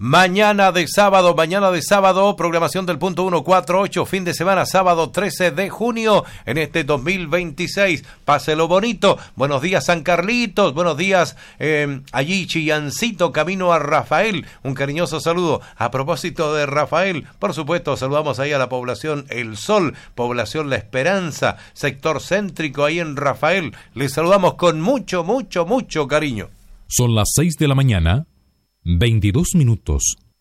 Mañana de sábado, programación del punto 148, fin de semana, sábado 13 de junio en este 2026. Páselo bonito. Buenos días, San Carlitos. Buenos días, allí Chillancito, camino a Rafael. Un cariñoso saludo. A propósito de Rafael, por supuesto, saludamos ahí a la población El Sol, población La Esperanza, sector céntrico ahí en Rafael. Les saludamos con mucho cariño. Son las 6 de la mañana, 22 minutos.